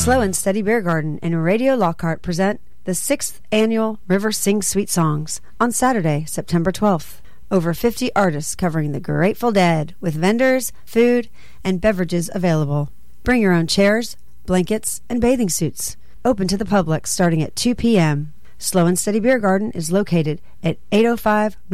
Slow and Steady Beer Garden and Radio Lockhart present the 6th Annual River Sings Sweet Songs on Saturday, September 12th. Over 50 artists covering the Grateful Dead with vendors, food, and beverages available. Bring your own chairs, blankets, and bathing suits. Open to the public starting at 2 p.m. Slow and Steady Beer Garden is located at 805